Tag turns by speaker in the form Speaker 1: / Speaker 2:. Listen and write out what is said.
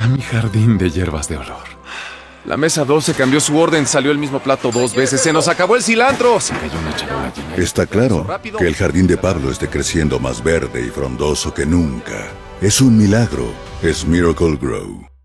Speaker 1: mi jardín de hierbas de olor. La mesa 12 cambió su orden, salió el mismo plato 2 veces. ¡Se nos acabó el cilantro! Se cayó una charola llena de...
Speaker 2: Está claro que el jardín de Pablo esté creciendo más verde y frondoso que nunca. Es un milagro. Es Miracle Grow.